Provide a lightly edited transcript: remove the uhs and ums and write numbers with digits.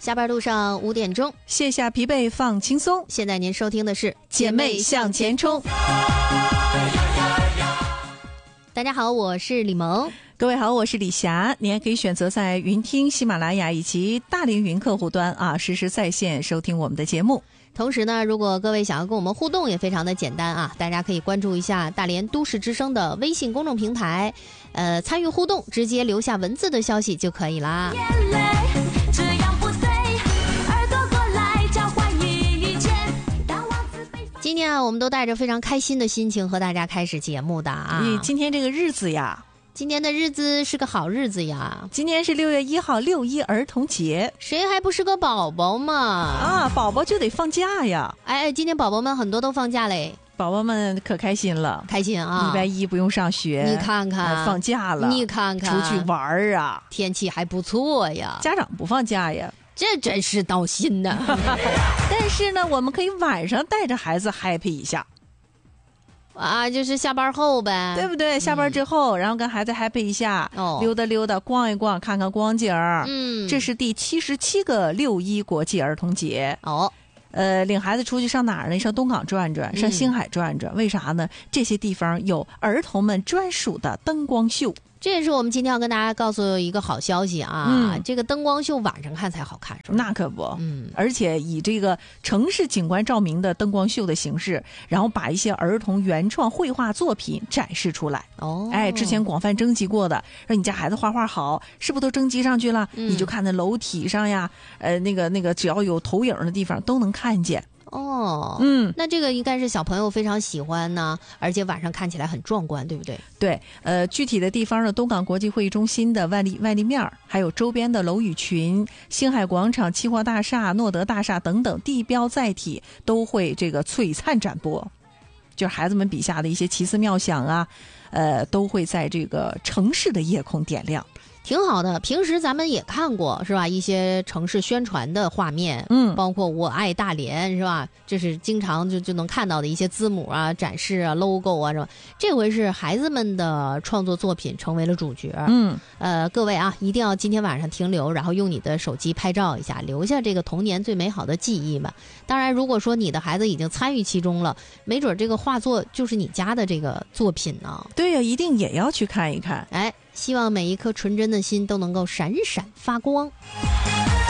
下班路上5点钟， 卸下疲惫放轻松。 现在您收听的是姐妹向前冲。 大家好，我是李萌。 各位好，我是李霞。你还可以选择在云听、喜马拉雅以及大连云客户端实时在线收听我们的节目。 同时呢，如果各位想要跟我们互动，也非常的简单啊，大家可以关注一下大连都市之声的微信公众平台，参与互动，直接留下文字的消息就可以啦。今天啊，我们都带着非常开心的心情和大家开始节目的啊。 今天这个日子呀， 今天的日子是个好日子呀。 今天是6月1号6·1儿童节， 谁还不是个宝宝嘛？ 宝宝就得放假呀。 今天宝宝们很多都放假嘞。 宝宝们可开心了， 开心啊！ 礼拜一不用上学， 你看看， 放假了， 你看看， 出去玩啊， 天气还不错呀。 家长不放假呀， 这真是闹心呐。 但是呢，我们可以晚上带着孩子 happy 一下就是下班后呗， 对不对？下班之后，然后跟孩子 happy 一下，溜达溜达，逛一逛，看看光景。这是第77个6·1国际儿童节。领孩子出去上哪儿呢？上东港转转，上星海转转。为啥呢？这些地方有儿童们专属的灯光秀。 这也是我们今天要跟大家告诉一个好消息啊！这个灯光秀晚上看才好看，是吧？ 那可不，而且以这个城市景观照明的灯光秀的形式，然后把一些儿童原创绘画作品展示出来。之前广泛征集过的，让你家孩子画画好，是不是都征集上去了？你就看那楼体上呀，那个只要有投影的地方都能看见。那这个应该是小朋友非常喜欢呢，而且晚上看起来很壮观，对不对？对，具体的地方呢，东港国际会议中心的外立面，还有周边的楼宇群、星海广场、期货大厦、诺德大厦等等地标载体都会这个璀璨展播，就是孩子们笔下的一些奇思妙想啊，都会在这个城市的夜空点亮。 挺好的，平时咱们也看过是吧？一些城市宣传的画面，包括我爱大连是吧？这是经常就能看到的一些字母啊、展示啊、logo 啊，是吧？这回是孩子们的创作作品成为了主角。各位啊，一定要今天晚上停留，然后用你的手机拍照一下，留下这个童年最美好的记忆嘛。当然，如果说你的孩子已经参与其中了，没准这个画作就是你家的这个作品呢。 对呀，一定也要去看一看。 希望每一颗纯真的心都能够闪闪发光。